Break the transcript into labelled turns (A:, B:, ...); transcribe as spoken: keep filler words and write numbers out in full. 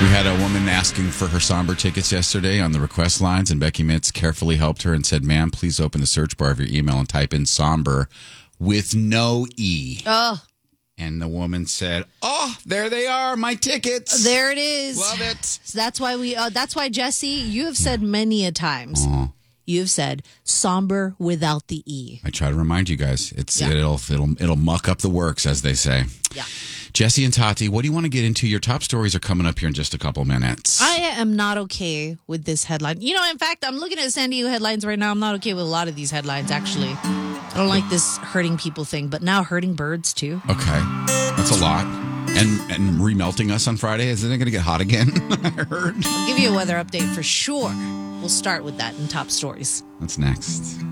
A: We had a woman asking for her somber tickets yesterday on the request lines, and Becky Mitz carefully helped her and said, ma'am, please open the search bar of your email and type in somber with no E.
B: Oh.
A: And the woman said, oh, there they are, my tickets.
B: There it is.
A: Love it.
B: So that's why we, uh, that's why, Jesse, you have said many a times,
A: Oh.
B: you've said somber without the E.
A: I try to remind you guys. It's
B: Yeah.
A: it'll it'll it'll muck up the works, as they say.
B: Yeah.
A: Jesse and Tati, what do you want to get into? Your top stories are coming up here in just a couple minutes.
B: I am not okay with this headline. You know, in fact, I'm looking at San Diego headlines right now. I'm not okay with a lot of these headlines, actually. I don't like this hurting people thing, but now hurting birds, too.
A: Okay. That's a lot. And and remelting us on Friday. Isn't it going to get hot again? I heard.
B: I'll give you a weather update for sure. We'll start with that in top stories.
A: That's next.